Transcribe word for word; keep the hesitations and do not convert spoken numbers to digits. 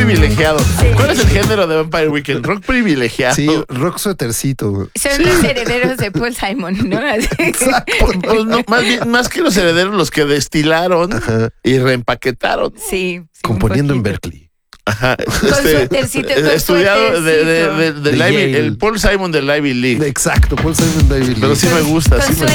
privilegiado. Sí. ¿Cuál es el género de Vampire Weekend? Rock privilegiado. Sí, rock suétercito, güey. Son los herederos de Paul Simon, ¿no? Así. Exacto. Pues no, más, bien, más que los herederos, los que destilaron Ajá. y reempaquetaron. Sí. sí, Componiendo un en poquito. Berkeley. Ajá. Con suétercito, con estudiado de, de, de, del De Ivy- Yale. el Paul Simon del Ivy League. Exacto, Paul Simon David. Pero sí me gusta, Con sí me